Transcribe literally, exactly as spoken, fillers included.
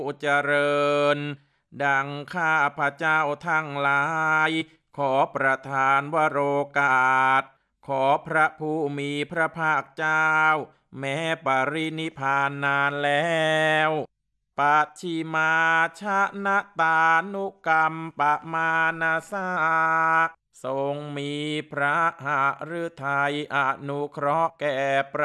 เจริญดังข้าพระเจ้าทั้งหลายขอประทานวโรกาสขอพระผู้มีพระภาคเจ้าแม้ปรินิพพานนานแล้วปัจฉิมาชนะตานุกรรมปมานาสาทรงมีพระหฤทัยอนุเคราะห์แก่